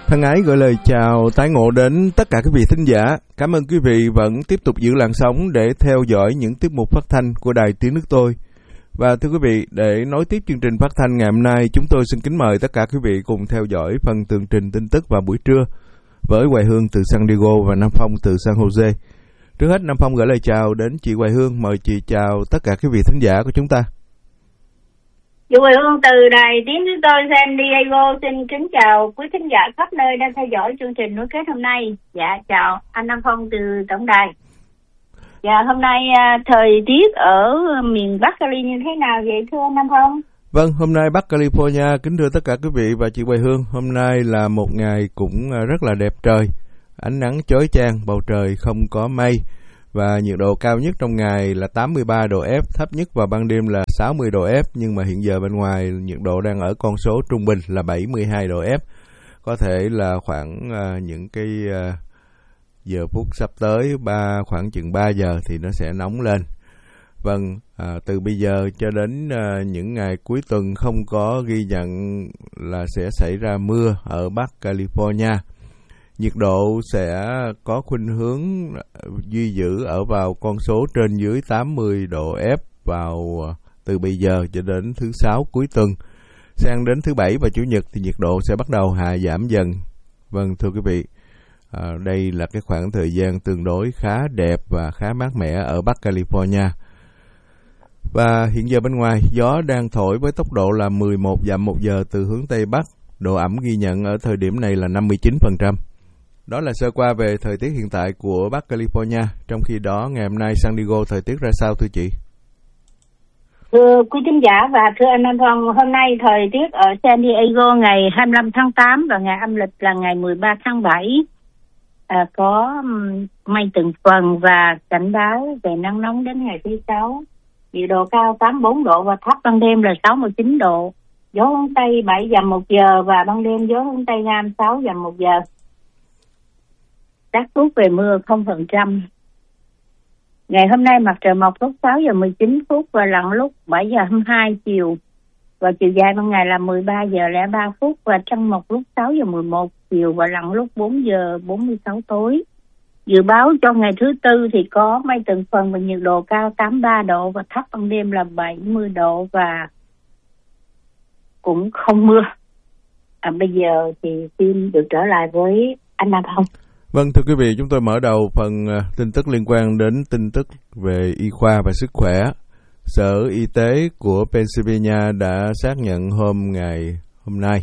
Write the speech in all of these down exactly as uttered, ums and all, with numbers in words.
Thân ái gửi lời chào tái ngộ đến tất cả quý vị thính giả. Cảm ơn quý vị vẫn tiếp tục giữ làn sóng để theo dõi những tiết mục phát thanh của Đài Tiếng Nước Tôi. Và thưa quý vị, để nối tiếp chương trình phát thanh ngày hôm nay, chúng tôi xin kính mời tất cả quý vị cùng theo dõi phần tường trình tin tức vào buổi trưa với Hoài Hương từ San Diego và Nam Phong từ San Jose. Trước hết, Nam Phong gửi lời chào đến chị Hoài Hương. Mời chị chào tất cả quý vị thính giả của chúng ta. Chị Hoài Hương từ Đài Tiếng Nước Tôi San Diego xin kính chào quý thính giả khắp nơi đang theo dõi chương trình nối kết hôm nay. Dạ, chào anh Nam Phong từ tổng đài. Dạ, hôm nay thời tiết ở miền Bắc Cali như thế nào vậy thưa anh Nam Phong? Vâng, hôm nay Bắc California, kính thưa tất cả quý vị và chị Hoài Hương, hôm nay là một ngày cũng rất là đẹp trời. Ánh nắng chói chang, bầu trời không có mây. Và nhiệt độ cao nhất trong ngày là tám mươi ba độ F, thấp nhất vào ban đêm là sáu mươi độ F. Nhưng mà hiện giờ bên ngoài nhiệt độ đang ở con số trung bình là bảy mươi hai độ F. Có thể là khoảng uh, những cái uh, giờ phút sắp tới, ba khoảng chừng ba giờ thì nó sẽ nóng lên. Vâng, uh, từ bây giờ cho đến uh, những ngày cuối tuần không có ghi nhận là sẽ xảy ra mưa ở Bắc California. Nhiệt độ sẽ có khuynh hướng duy giữ ở vào con số trên dưới tám mươi độ F vào từ bây giờ cho đến thứ Sáu cuối tuần. Sang đến thứ Bảy và Chủ nhật thì nhiệt độ sẽ bắt đầu hạ giảm dần. Vâng, thưa quý vị, à, đây là cái khoảng thời gian tương đối khá đẹp và khá mát mẻ ở Bắc California. Và hiện giờ bên ngoài, gió đang thổi với tốc độ là mười một dặm một giờ từ hướng Tây Bắc. Độ ẩm ghi nhận ở thời điểm này là năm mươi chín phần trăm. Đó là sơ qua về thời tiết hiện tại của Bắc California. Trong khi đó, ngày hôm nay San Diego thời tiết ra sao thưa chị? Thưa quý thính giả và thưa anh Nam Phong, hôm nay thời tiết ở San Diego ngày hai mươi lăm tháng tám và ngày âm lịch là ngày mười ba tháng bảy. À, có um, mây từng phần và cảnh báo về nắng nóng đến ngày thứ Sáu. Nhiệt độ cao tám mươi bốn độ và thấp ban đêm là sáu mươi chín độ. Gió hướng Tây bảy dặm một giờ và ban đêm gió hướng Tây Nam sáu dặm một giờ. Xác suất về mưa không phần trăm. Ngày hôm nay mặt trời mọc lúc sáu giờ mười chín phút và lặn lúc bảy giờ hai mươi hai chiều. Và chiều dài ban ngày là mười ba giờ lẻ ba phút và trăng mọc lúc sáu giờ mười một chiều và lặn lúc bốn giờ bốn mươi sáu tối. Dự báo cho ngày thứ Tư thì có mây từng phần và nhiệt độ cao tám mươi ba độ và thấp ban đêm là bảy mươi độ và cũng không mưa. À, bây giờ thì xin được trở lại với anh Nam Phong. Vâng, thưa quý vị, chúng tôi mở đầu phần tin tức liên quan đến tin tức về y khoa và sức khỏe. Sở Y tế của Pennsylvania đã xác nhận hôm ngày hôm nay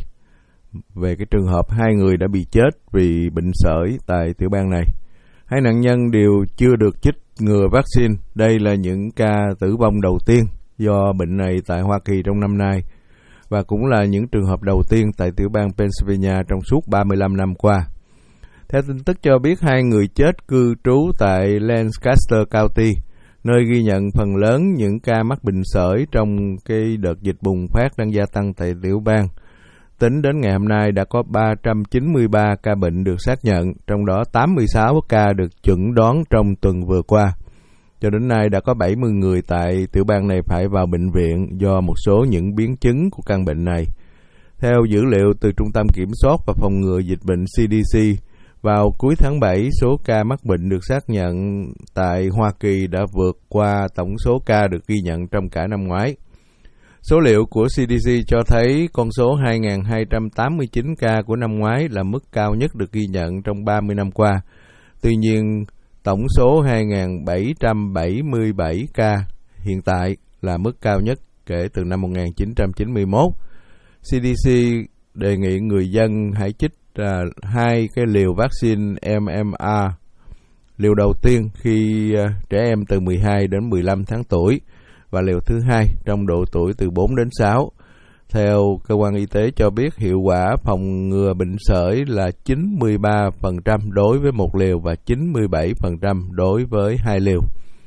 về cái trường hợp hai người đã bị chết vì bệnh sởi tại tiểu bang này. Hai nạn nhân đều chưa được chích ngừa vaccine. Đây là những ca tử vong đầu tiên do bệnh này tại Hoa Kỳ trong năm nay và cũng là những trường hợp đầu tiên tại tiểu bang Pennsylvania trong suốt ba mươi lăm năm qua. Theo tin tức cho biết, hai người chết cư trú tại Lancaster County, nơi ghi nhận phần lớn những ca mắc bệnh sởi trong cái đợt dịch bùng phát đang gia tăng tại tiểu bang. Tính đến ngày hôm nay đã có ba trăm chín mươi ba ca bệnh được xác nhận, trong đó tám mươi sáu ca được chẩn đoán trong tuần vừa qua. Cho đến nay đã có bảy mươi người tại tiểu bang này phải vào bệnh viện do một số những biến chứng của căn bệnh này. Theo dữ liệu từ Trung tâm Kiểm soát và Phòng ngừa Dịch bệnh C D C, vào cuối tháng bảy, số ca mắc bệnh được xác nhận tại Hoa Kỳ đã vượt qua tổng số ca được ghi nhận trong cả năm ngoái. Số liệu của C D C cho thấy con số hai nghìn hai trăm tám mươi chín ca của năm ngoái là mức cao nhất được ghi nhận trong ba mươi năm qua. Tuy nhiên, tổng số hai nghìn bảy trăm bảy mươi bảy ca hiện tại là mức cao nhất kể từ năm một nghìn chín trăm chín mươi mốt. C D C đề nghị người dân hãy chích À, hai cái liều vaccine M M R. Liều đầu tiên khi uh, trẻ em từ mười hai đến mười lăm tháng tuổi và liều thứ hai trong độ tuổi từ bốn đến sáu. Theo cơ quan y tế cho biết, hiệu quả phòng ngừa bệnh sởi là chín mươi ba phần trăm đối với một liều và chín mươi bảy phần trăm đối với hai liều.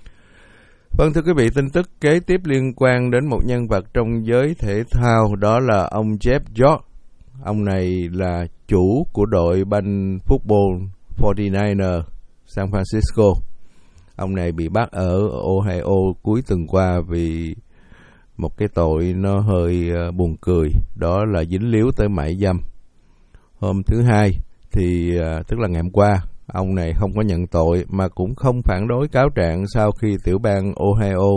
Vâng, thưa quý vị, tin tức kế tiếp liên quan đến một nhân vật trong giới thể thao, đó là ông Jeff George. Ông này là chủ của đội banh football bốn mươi chín ers San Francisco. Ông này bị bắt ở Ohio cuối tuần qua vì một cái tội nó hơi buồn cười, đó là dính líu tới mại dâm. Hôm thứ Hai, thì à, tức là ngày hôm qua, ông này không có nhận tội mà cũng không phản đối cáo trạng sau khi tiểu bang Ohio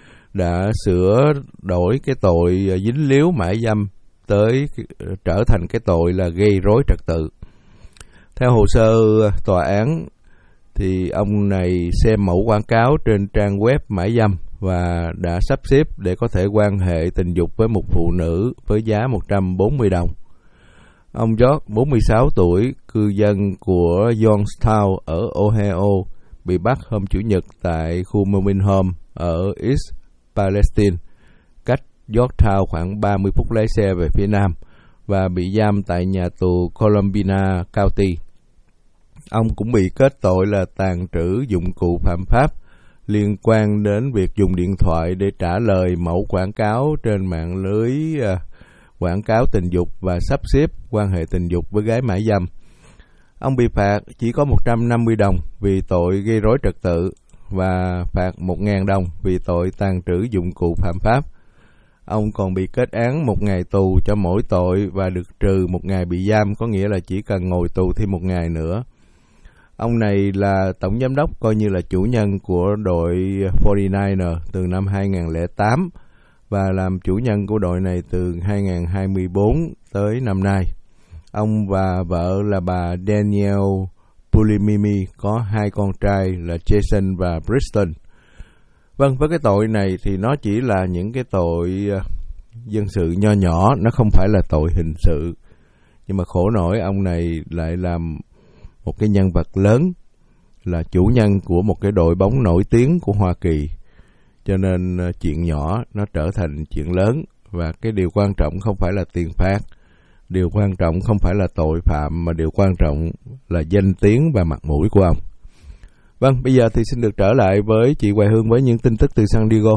đã sửa đổi cái tội dính líu mại dâm tới trở thành cái tội là gây rối trật tự. Theo hồ sơ tòa án thì ông này xem mẫu quảng cáo trên trang web mại dâm và đã sắp xếp để có thể quan hệ tình dục với một phụ nữ với giá một trăm bốn mươi đồng. Ông George, bốn mươi sáu tuổi, cư dân của Youngstown ở Ohio, bị bắt hôm Chủ nhật tại khu Moving Home ở East Palestine, cách Yorktown khoảng ba mươi phút lái xe về phía nam, và bị giam tại nhà tù Columbia County. Ông cũng bị kết tội là tàng trữ dụng cụ phạm pháp liên quan đến việc dùng điện thoại để trả lời mẫu quảng cáo trên mạng lưới uh, quảng cáo tình dục và sắp xếp quan hệ tình dục với gái mại dâm. Ông bị phạt chỉ có một trăm năm mươi đồng vì tội gây rối trật tự và phạt một nghìn đồng vì tội tàng trữ dụng cụ phạm pháp. Ông còn bị kết án một ngày tù cho mỗi tội và được trừ một ngày bị giam, có nghĩa là chỉ cần ngồi tù thêm một ngày nữa. Ông này là tổng giám đốc, coi như là chủ nhân của đội bốn mươi chín ers từ năm hai nghìn không trăm lẻ tám và làm chủ nhân của đội này từ hai nghìn không trăm hai mươi bốn tới năm nay. Ông và vợ là bà Danielle Pulimimi có hai con trai là Jason và Briston. Vâng, với cái tội này thì nó chỉ là những cái tội dân sự nho nhỏ, nó không phải là tội hình sự. Nhưng mà khổ nổi ông này lại làm một cái nhân vật lớn, là chủ nhân của một cái đội bóng nổi tiếng của Hoa Kỳ. Cho nên chuyện nhỏ nó trở thành chuyện lớn, và cái điều quan trọng không phải là tiền phạt, điều quan trọng không phải là tội phạm, mà điều quan trọng là danh tiếng và mặt mũi của ông. Vâng, bây giờ thì xin được trở lại với chị Hoài Hương với những tin tức từ San Diego.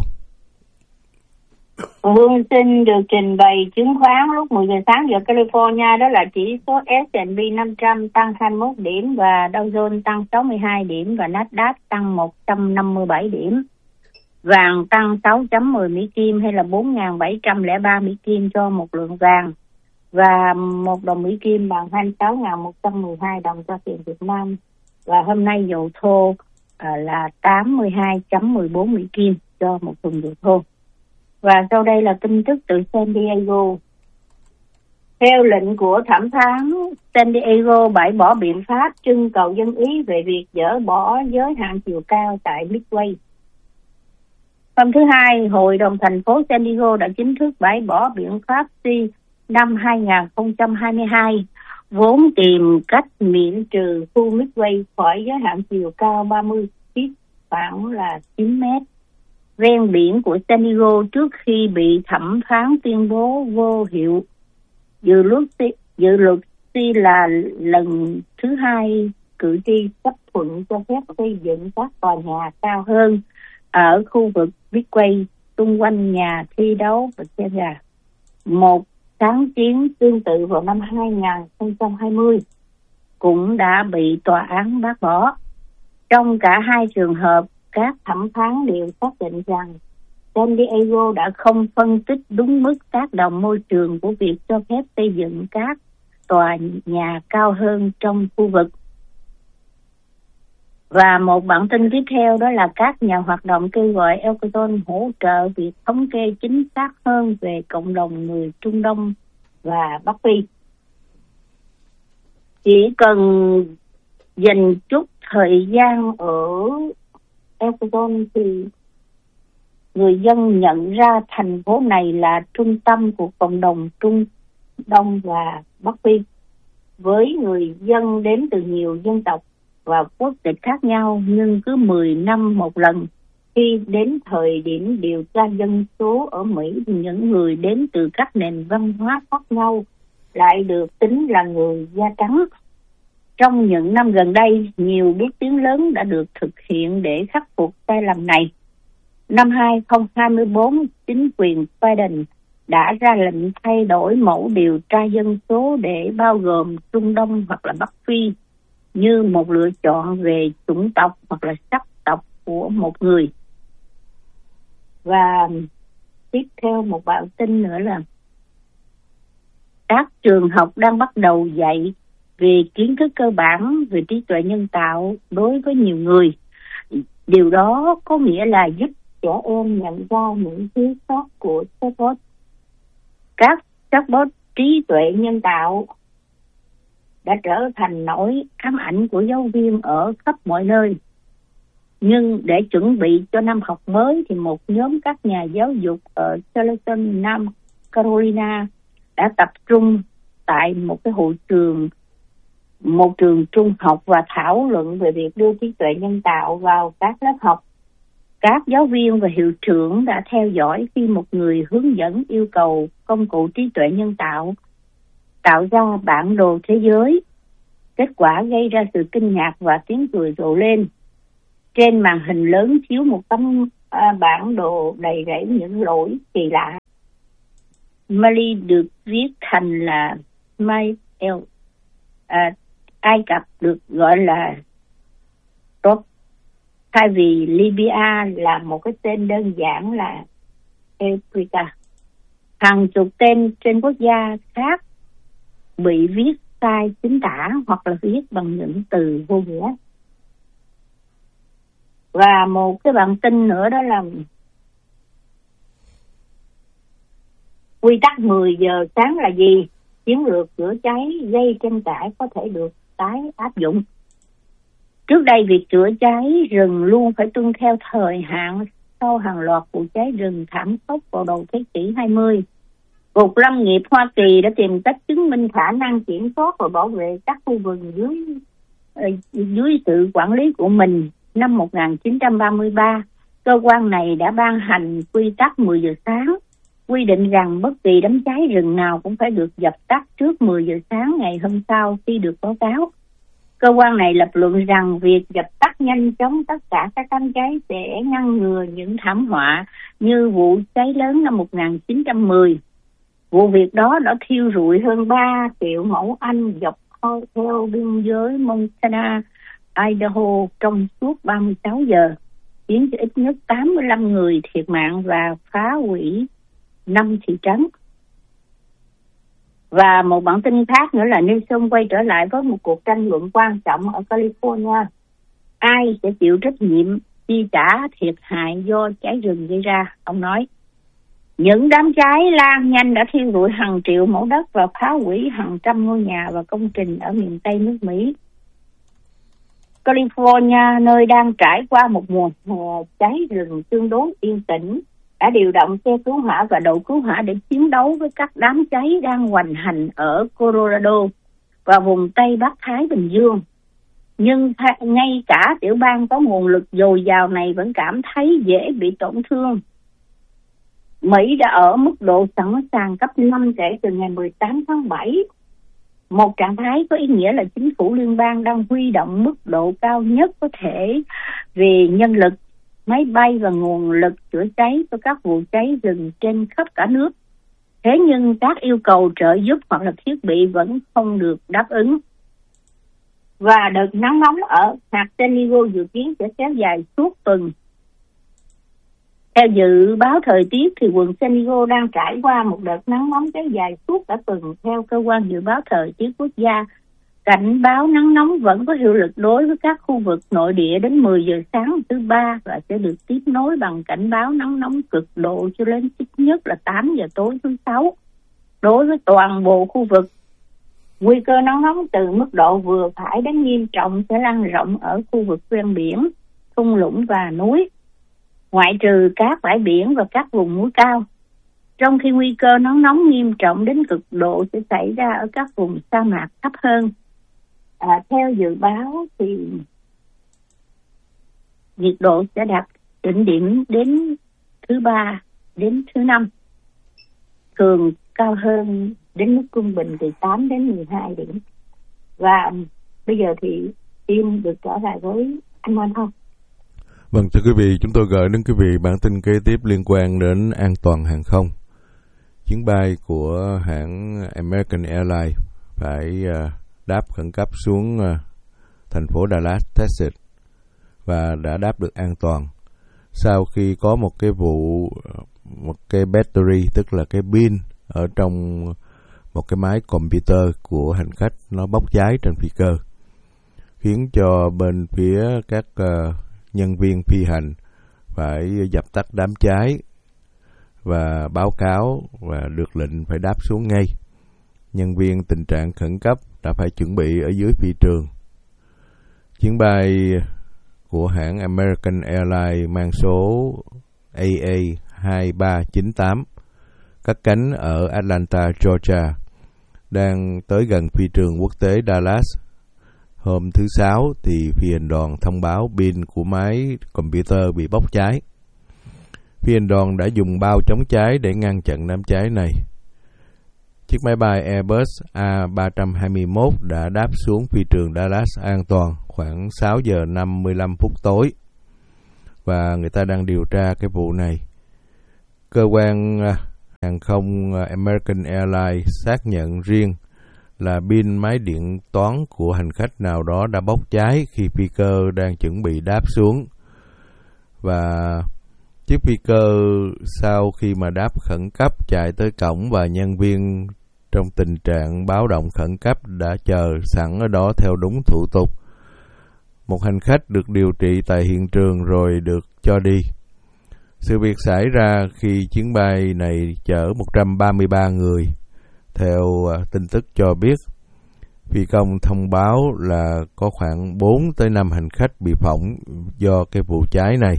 Hương xin được trình bày chứng khoán lúc mười giờ sáng giờ California, đó là chỉ số S and P năm trăm tăng hai mươi mốt điểm và Dow Jones tăng sáu mươi hai điểm và Nasdaq tăng một trăm năm mươi bảy điểm. Vàng tăng sáu chấm mười Mỹ Kim hay là bốn nghìn bảy trăm lẻ ba Mỹ Kim cho một lượng vàng, và một đồng Mỹ Kim bằng hai mươi sáu nghìn một trăm mười hai đồng cho tiền Việt Nam. Và hôm nay dầu thô à, là tám mươi hai chấm mười bốn Mỹ Kim cho một thùng dầu thô. Và sau đây là tin tức từ San Diego. Theo lệnh của thẩm phán, San Diego bãi bỏ biện pháp trưng cầu dân ý về việc dỡ bỏ giới hạn chiều cao tại Midway. Hôm thứ Hai, Hội đồng thành phố San Diego đã chính thức bãi bỏ biện pháp C năm hai nghìn không trăm hai mươi hai, vốn tìm cách miễn trừ khu Midway khỏi giới hạn chiều cao ba mươi feet, khoảng là chín mét, ven biển của San Diego trước khi bị thẩm phán tuyên bố vô hiệu. Dự luật dự luật là lần thứ hai cử tri chấp thuận cho phép xây dựng các tòa nhà cao hơn ở khu vực Midway xung quanh nhà thi đấu Bethesda. Một sáng kiến tương tự vào năm hai nghìn không trăm hai mươi cũng đã bị tòa án bác bỏ. Trong cả hai trường hợp, các thẩm phán đều xác định rằng San Diego đã không phân tích đúng mức tác động môi trường của việc cho phép xây dựng các tòa nhà cao hơn trong khu vực. Và một bản tin tiếp theo đó là các nhà hoạt động kêu gọi Elkerton hỗ trợ việc thống kê chính xác hơn về cộng đồng người Trung Đông và Bắc Phi. Chỉ cần dành chút thời gian ở Elkerton thì người dân nhận ra thành phố này là trung tâm của cộng đồng Trung Đông và Bắc Phi, với người dân đến từ nhiều dân tộc và quốc tịch khác nhau, nhưng cứ mười năm một lần, khi đến thời điểm điều tra dân số ở Mỹ thì những người đến từ các nền văn hóa khác nhau lại được tính là người da trắng. Trong những năm gần đây, nhiều bước tiến lớn đã được thực hiện để khắc phục sai lầm này. Năm hai nghìn không trăm hai mươi tư, chính quyền Biden đã ra lệnh thay đổi mẫu điều tra dân số để bao gồm Trung Đông hoặc là Bắc Phi như một lựa chọn về chủng tộc hoặc là sắc tộc của một người. Và tiếp theo một bản tin nữa là các trường học đang bắt đầu dạy về kiến thức cơ bản về trí tuệ nhân tạo đối với nhiều người. Điều đó có nghĩa là giúp trẻ em nhận ra những thiếu sót của chatbot. Các chatbot trí tuệ nhân tạo đã trở thành nỗi ám ảnh của giáo viên ở khắp mọi nơi. Nhưng để chuẩn bị cho năm học mới thì một nhóm các nhà giáo dục ở Charleston, Nam Carolina đã tập trung tại một cái hội trường, một trường trung học và thảo luận về việc đưa trí tuệ nhân tạo vào các lớp học. Các giáo viên và hiệu trưởng đã theo dõi khi một người hướng dẫn yêu cầu công cụ trí tuệ nhân tạo tạo ra bản đồ thế giới. Kết quả gây ra sự kinh ngạc và tiếng cười rộ lên. Trên màn hình lớn chiếu một tấm à, bản đồ đầy rẫy những lỗi kỳ lạ. Mali được viết thành là Mai El. À, Ai Cập được gọi là Top. Thay vì Libya là một cái tên đơn giản là Africa. Hàng chục tên trên quốc gia khác bị viết sai chính tả hoặc là viết bằng những từ vô nghĩa. Và một cái bản tin nữa đó là quy tắc mười giờ sáng là gì? Chiến lược chữa cháy gây tranh cãi có thể được tái áp dụng. Trước đây việc chữa cháy rừng luôn phải tuân theo thời hạn sau hàng loạt vụ cháy rừng thảm khốc vào đầu thế kỷ hai mươi. Cục Lâm nghiệp Hoa Kỳ đã tìm cách chứng minh khả năng kiểm soát và bảo vệ các khu rừng dưới dưới sự quản lý của mình. Năm một nghìn chín trăm ba mươi ba, cơ quan này đã ban hành quy tắc mười giờ sáng, quy định rằng bất kỳ đám cháy rừng nào cũng phải được dập tắt trước mười giờ sáng ngày hôm sau khi được báo cáo. Cơ quan này lập luận rằng việc dập tắt nhanh chóng tất cả các đám cháy sẽ ngăn ngừa những thảm họa như vụ cháy lớn năm một nghìn chín trăm mười. Vụ việc đó đã thiêu rụi hơn ba triệu mẫu Anh dọc theo biên giới Montana, Idaho trong suốt ba mươi sáu giờ, khiến cho ít nhất tám mươi lăm người thiệt mạng và phá hủy năm thị trấn. Và một bản tin khác nữa là Nixon quay trở lại với một cuộc tranh luận quan trọng ở California. Ai sẽ chịu trách nhiệm chi trả thiệt hại do cháy rừng gây ra? Ông nói, những đám cháy lan nhanh đã thiêu rụi hàng triệu mẫu đất và phá hủy hàng trăm ngôi nhà và công trình ở miền Tây nước Mỹ. California, nơi đang trải qua một mùa hè cháy rừng tương đối yên tĩnh, đã điều động xe cứu hỏa và đội cứu hỏa để chiến đấu với các đám cháy đang hoành hành ở Colorado và vùng Tây Bắc Thái Bình Dương. Nhưng ngay cả tiểu bang có nguồn lực dồi dào này vẫn cảm thấy dễ bị tổn thương. Mỹ đã ở mức độ sẵn sàng cấp năm kể từ ngày mười tám tháng bảy. Một trạng thái có ý nghĩa là chính phủ liên bang đang huy động mức độ cao nhất có thể về nhân lực, máy bay và nguồn lực chữa cháy cho các vụ cháy rừng trên khắp cả nước. Thế nhưng các yêu cầu trợ giúp hoặc là thiết bị vẫn không được đáp ứng. Và đợt nắng nóng ở hạt San Diego dự kiến sẽ kéo dài suốt tuần. Theo dự báo thời tiết thì quận San Diego đang trải qua một đợt nắng nóng kéo dài suốt cả tuần. Theo cơ quan dự báo thời tiết quốc gia, cảnh báo nắng nóng vẫn có hiệu lực đối với các khu vực nội địa đến mười giờ sáng thứ ba và sẽ được tiếp nối bằng cảnh báo nắng nóng cực độ cho đến ít nhất là tám giờ tối thứ sáu. Đối với toàn bộ khu vực, nguy cơ nắng nóng từ mức độ vừa phải đến nghiêm trọng sẽ lan rộng ở khu vực ven biển, thung lũng và núi, ngoại trừ các bãi biển và các vùng núi cao. Trong khi nguy cơ nắng nóng nghiêm trọng đến cực độ sẽ xảy ra ở các vùng sa mạc thấp hơn. À, theo dự báo thì nhiệt độ sẽ đạt đỉnh điểm đến thứ ba đến thứ năm, thường cao hơn đến mức trung bình từ tám đến mười hai điểm. Và bây giờ thì Tim được trở lại với anh Anh không? Vâng, thưa quý vị, chúng tôi gửi đến quý vị bản tin kế tiếp liên quan đến an toàn hàng không. Chuyến bay của hãng American Airlines phải uh, đáp khẩn cấp xuống uh, thành phố Dallas, Texas và đã đáp được an toàn sau khi có một cái vụ một cái battery, tức là cái pin ở trong một cái máy computer của hành khách nó bốc cháy trên phi cơ, khiến cho bên phía các uh, nhân viên phi hành phải dập tắt đám cháy và báo cáo và được lệnh phải đáp xuống ngay. Nhân viên tình trạng khẩn cấp đã phải chuẩn bị ở dưới phi trường. Chuyến bay của hãng American Airlines mang số A A hai ba chín tám cất cánh ở Atlanta, Georgia, đang tới gần phi trường quốc tế Dallas. Hôm thứ Sáu thì phi hành đoàn thông báo pin của máy computer bị bốc cháy. Phi hành đoàn đã dùng bao chống cháy để ngăn chặn đám cháy này. Chiếc máy bay Airbus A ba hai mốt đã đáp xuống phi trường Dallas an toàn khoảng sáu giờ năm mươi lăm phút tối, và người ta đang điều tra cái vụ này. Cơ quan hàng không American Airlines xác nhận riêng là pin máy điện toán của hành khách nào đó đã bốc cháy khi phi cơ đang chuẩn bị đáp xuống, và chiếc phi cơ sau khi mà đáp khẩn cấp chạy tới cổng và nhân viên trong tình trạng báo động khẩn cấp đã chờ sẵn ở đó theo đúng thủ tục. Một hành khách được điều trị tại hiện trường rồi được cho đi. Sự việc xảy ra khi chuyến bay này chở một trăm ba mươi ba người. Theo tin tức cho biết, phi công thông báo là có khoảng bốn tới năm hành khách bị phỏng do cái vụ cháy này.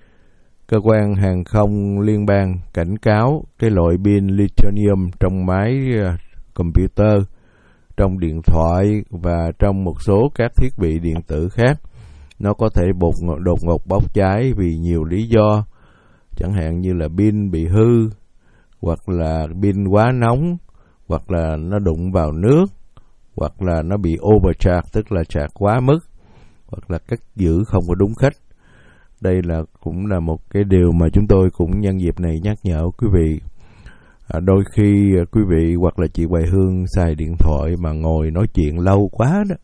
Cơ quan hàng không liên bang cảnh cáo cái loại pin lithium trong máy computer, trong điện thoại và trong một số các thiết bị điện tử khác, nó có thể bột đột ngột bốc cháy vì nhiều lý do, chẳng hạn như là pin bị hư, hoặc là pin quá nóng, hoặc là nó đụng vào nước, hoặc là nó bị overcharge, tức là charge quá mức, hoặc là cất giữ không có đúng cách. Đây là cũng là một cái điều mà chúng tôi cũng nhân dịp này nhắc nhở quý vị. À, đôi khi quý vị hoặc là chị Hoài Hương xài điện thoại mà ngồi nói chuyện lâu quá đó,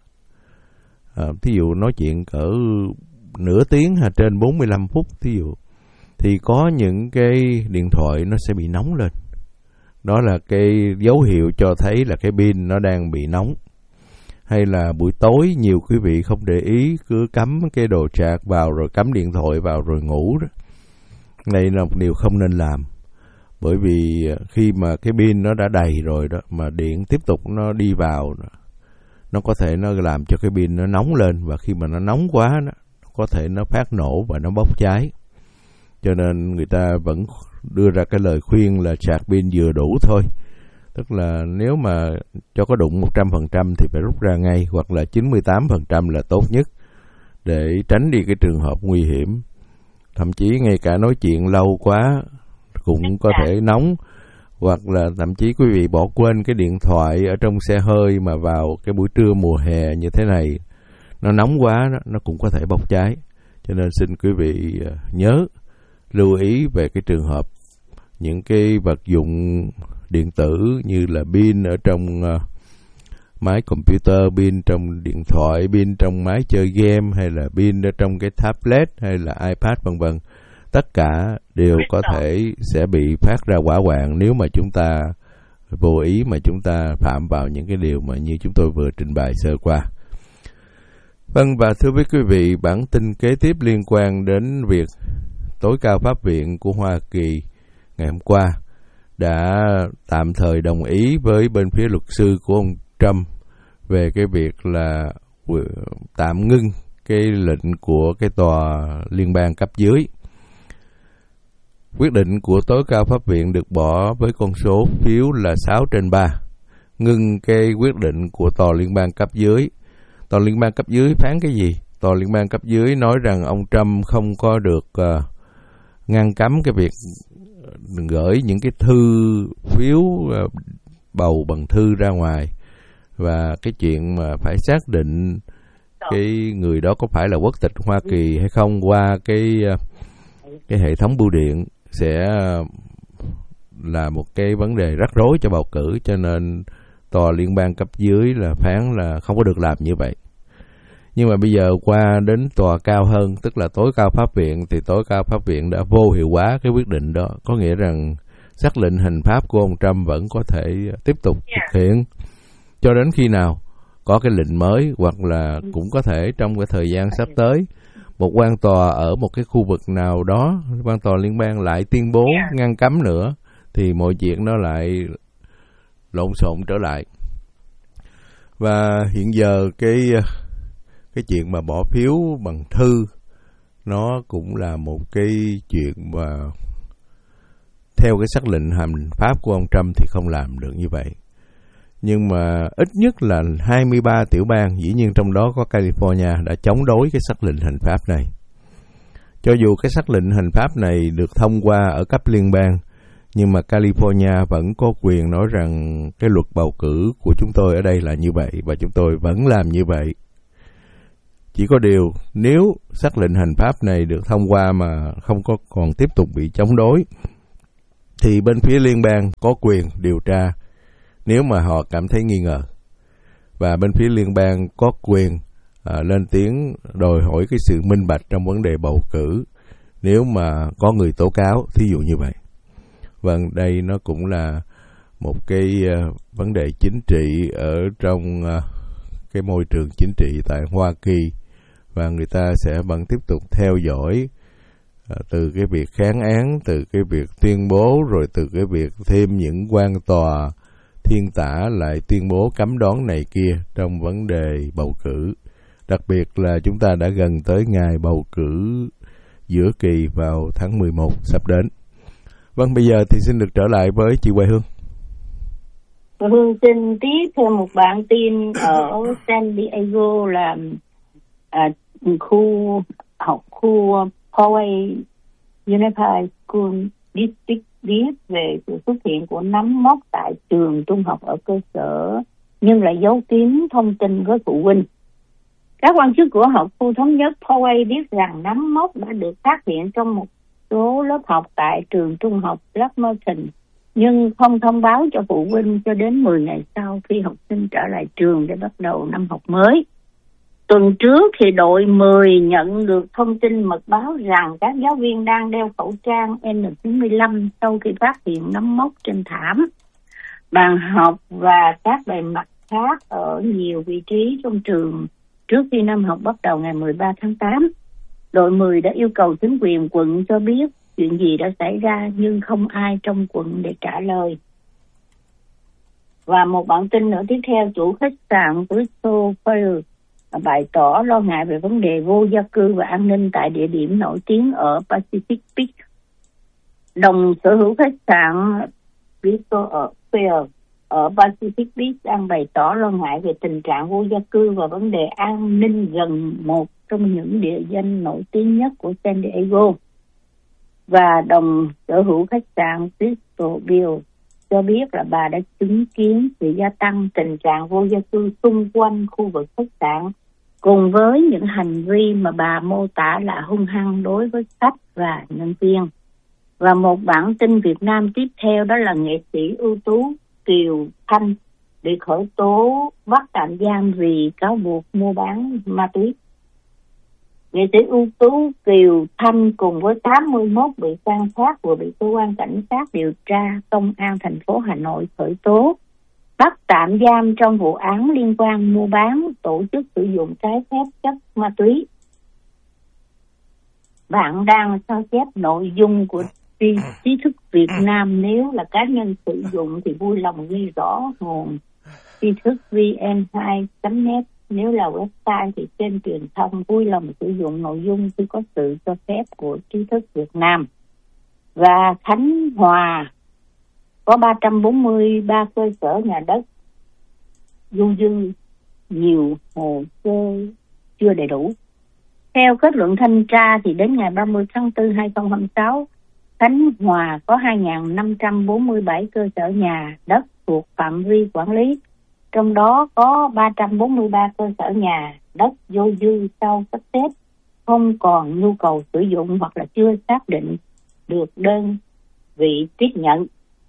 à, thí dụ nói chuyện cỡ nửa tiếng hay trên bốn mươi lăm phút thí dụ, thì có những cái điện thoại nó sẽ bị nóng lên. Đó là cái dấu hiệu cho thấy là cái pin nó đang bị nóng. Hay là buổi tối nhiều quý vị không để ý, cứ cắm cái đồ sạc vào rồi cắm điện thoại vào rồi ngủ đó. Đây là một điều không nên làm. Bởi vì khi mà cái pin nó đã đầy rồi đó, mà điện tiếp tục nó đi vào, nó có thể nó làm cho cái pin nó nóng lên, và khi mà nó nóng quá đó, nó có thể nó phát nổ và nó bốc cháy. Cho nên người ta vẫn đưa ra cái lời khuyên là sạc pin vừa đủ thôi. Tức là nếu mà cho có đụng một trăm phần trăm thì phải rút ra ngay, hoặc là chín mươi tám phần trăm là tốt nhất, để tránh đi cái trường hợp nguy hiểm. Thậm chí ngay cả nói chuyện lâu quá cũng có thể nóng, hoặc là thậm chí quý vị bỏ quên cái điện thoại ở trong xe hơi mà vào cái buổi trưa mùa hè như thế này, nó nóng quá đó, nó cũng có thể bốc cháy. Cho nên xin quý vị nhớ lưu ý về cái trường hợp những cái vật dụng điện tử như là pin ở trong uh, máy computer, pin trong điện thoại, pin trong máy chơi game, hay là pin ở trong cái tablet hay là iPad vân vân. Tất cả đều có thể sẽ bị phát ra hỏa hoạn nếu mà chúng ta vô ý mà chúng ta phạm vào những cái điều mà như chúng tôi vừa trình bày sơ qua. Vâng, và thưa với quý vị, bản tin kế tiếp liên quan đến việc tối cao pháp viện của Hoa Kỳ ngày hôm qua đã tạm thời đồng ý với bên phía luật sư của ông Trump về cái việc là tạm ngưng cái lệnh của cái tòa liên bang cấp dưới. Quyết định của tối cao pháp viện được bỏ với con số phiếu là sáu trên ba, ngưng cái quyết định của tòa liên bang cấp dưới. Tòa liên bang cấp dưới phán cái gì? Tòa liên bang cấp dưới nói rằng ông Trump không có được uh, ngăn cấm cái việc gửi những cái thư phiếu uh, bầu bằng thư ra ngoài, và cái chuyện mà phải xác định cái người đó có phải là quốc tịch Hoa Kỳ hay không qua cái uh, cái hệ thống bưu điện sẽ là một cái vấn đề rắc rối cho bầu cử. Cho nên tòa liên bang cấp dưới là phán là không có được làm như vậy. Nhưng mà bây giờ qua đến tòa cao hơn, tức là tối cao pháp viện, thì tối cao pháp viện đã vô hiệu hóa cái quyết định đó. Có nghĩa rằng sắc lệnh hành pháp của ông Trump vẫn có thể tiếp tục yeah. thực hiện cho đến khi nào có cái lệnh mới, hoặc là cũng có thể trong cái thời gian sắp tới một quan tòa ở một cái khu vực nào đó, quan tòa liên bang lại tuyên bố yeah. ngăn cấm nữa, thì mọi chuyện nó lại lộn xộn trở lại. Và hiện giờ cái cái chuyện mà bỏ phiếu bằng thư nó cũng là một cái chuyện mà theo cái sắc lệnh hành pháp của ông Trump thì không làm được như vậy. Nhưng mà ít nhất là hai mươi ba tiểu bang, dĩ nhiên trong đó có California, đã chống đối cái sắc lệnh hành pháp này. Cho dù cái sắc lệnh hành pháp này được thông qua ở cấp liên bang, nhưng mà California vẫn có quyền nói rằng cái luật bầu cử của chúng tôi ở đây là như vậy và chúng tôi vẫn làm như vậy. Chỉ có điều nếu sắc lệnh hành pháp này được thông qua mà không có còn tiếp tục bị chống đối, thì bên phía liên bang có quyền điều tra nếu mà họ cảm thấy nghi ngờ. Và bên phía liên bang có quyền à, lên tiếng đòi hỏi cái sự minh bạch trong vấn đề bầu cử nếu mà có người tố cáo, thí dụ như vậy. Vâng, đây nó cũng là một cái uh, vấn đề chính trị ở trong uh, cái môi trường chính trị tại Hoa Kỳ, và người ta sẽ vẫn tiếp tục theo dõi uh, từ cái việc kháng án, từ cái việc tuyên bố, rồi từ cái việc thêm những quan tòa thiên tả lại tuyên bố cấm đoán này kia trong vấn đề bầu cử. Đặc biệt là chúng ta đã gần tới ngày bầu cử giữa kỳ vào tháng mười một sắp đến. Vâng, bây giờ thì xin được trở lại với chị Hoài Hương. Hương xin tiếp thêm một bản tin ở San Diego là à, khu học khu Poway Unified School District biết về sự xuất hiện của nấm mốc tại trường trung học ở cơ sở, nhưng lại giấu kín thông tin với phụ huynh. Các quan chức của học khu thống nhất Poway biết rằng nấm mốc đã được phát hiện trong một số lớp học tại trường trung học Black Mountain, nhưng không thông báo cho phụ huynh cho đến mười ngày sau khi học sinh trở lại trường để bắt đầu năm học mới. Tuần trước thì đội mười nhận được thông tin mật báo rằng các giáo viên đang đeo khẩu trang N chín mươi lăm sau khi phát hiện nấm mốc trên thảm, bàn học và các bề mặt khác ở nhiều vị trí trong trường trước khi năm học bắt đầu ngày mười ba tháng tám. Đội mười đã yêu cầu chính quyền quận cho biết chuyện gì đã xảy ra, nhưng không ai trong quận để trả lời. Và một bản tin nữa tiếp theo, chủ khách sạn Bristol Fire bày tỏ lo ngại về vấn đề vô gia cư và an ninh tại địa điểm nổi tiếng ở Pacific Beach. Đồng sở hữu khách sạn Bristol Fire ở Pacific Beach đang bày tỏ lo ngại về tình trạng vô gia cư và vấn đề an ninh gần một trong những địa danh nổi tiếng nhất của San Diego. Và đồng sở hữu khách sạn Bristol Bill cho biết là bà đã chứng kiến sự gia tăng tình trạng vô gia cư xung quanh khu vực khách sạn, cùng với những hành vi mà bà mô tả là hung hăng đối với khách và nhân viên. Và một bản tin Việt Nam tiếp theo đó là nghệ sĩ ưu tú Kiều Thanh bị khởi tố bắt tạm giam vì cáo buộc mua bán ma túy. Nghệ sĩ ưu tú Kiều Thanh cùng với tám mươi mốt bị can khác vừa bị cơ quan cảnh sát điều tra công an thành phố Hà Nội khởi tố bắt tạm giam trong vụ án liên quan mua bán, tổ chức sử dụng trái phép chất ma túy. Bạn đang sao chép nội dung của trí thức Việt Nam, nếu là cá nhân sử dụng thì vui lòng ghi rõ nguồn trí thức v n hai chấm net, nếu là website thì trên truyền thông vui lòng sử dụng nội dung khi có sự cho phép của trí thức Việt Nam. Và Khánh Hòa có ba trăm bốn mươi ba cơ sở nhà đất du dư, nhiều hồ sơ chưa đầy đủ. Theo kết luận thanh tra thì đến ngày ba mươi tháng tư năm hai nghìn không trăm hai mươi sáu, Khánh Hòa có hai nghìn năm trăm bốn mươi bảy cơ sở nhà đất thuộc phạm vi quản lý, trong đó có ba trăm bốn mươi ba cơ sở nhà đất vô dư sau sắp xếp, không còn nhu cầu sử dụng hoặc là chưa xác định được đơn vị tiếp nhận.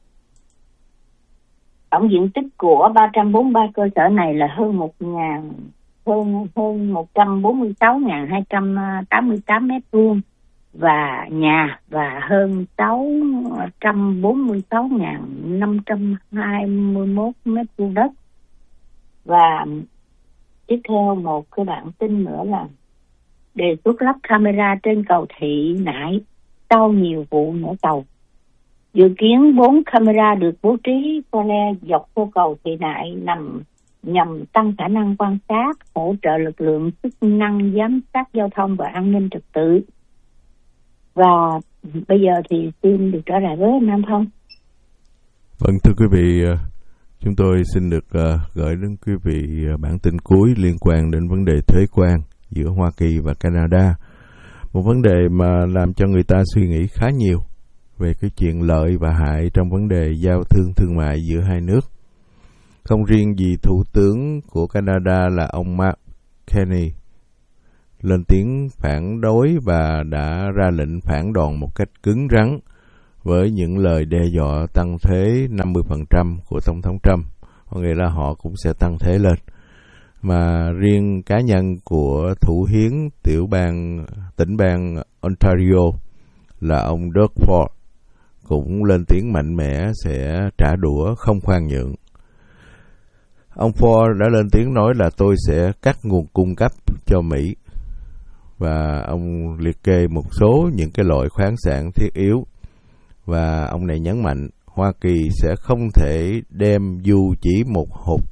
Tổng diện tích của ba trăm bốn mươi ba cơ sở này là hơn một nghìn hơn hơn một trăm bốn mươi sáu nghìn hai trăm tám mươi tám mét vuông, và nhà và hơn sáu trăm bốn mươi sáu nghìn năm trăm hai mươi mốt mét vuông đất. Và tiếp theo một cái bản tin nữa là đề xuất lắp camera trên cầu Thị Nại sau nhiều vụ nổ tàu. Dự kiến bốn camera được bố trí co le dọc cô cầu Thị Nại nằm nhằm tăng khả năng quan sát, hỗ trợ lực lượng chức năng giám sát giao thông và an ninh trật tự. Và bây giờ thì xin được trở lại với anh Nam Phong. Vâng, thưa quý vị, chúng tôi xin được uh, gửi đến quý vị uh, bản tin cuối liên quan đến vấn đề thuế quan giữa Hoa Kỳ và Canada. Một vấn đề mà làm cho người ta suy nghĩ khá nhiều về cái chuyện lợi và hại trong vấn đề giao thương thương mại giữa hai nước. Không riêng gì Thủ tướng của Canada là ông Mark Carney lên tiếng phản đối và đã ra lệnh phản đòn một cách cứng rắn với những lời đe dọa tăng thuế năm mươi phần trăm của Tổng thống Trump. Có nghĩa là họ cũng sẽ tăng thuế lên. Mà riêng cá nhân của thủ hiến tiểu bang tỉnh bang Ontario là ông Doug Ford cũng lên tiếng mạnh mẽ sẽ trả đũa không khoan nhượng. Ông Ford đã lên tiếng nói là tôi sẽ cắt nguồn cung cấp cho Mỹ, và ông liệt kê một số những cái loại khoáng sản thiết yếu, và ông này nhấn mạnh Hoa Kỳ sẽ không thể đem dù chỉ một hột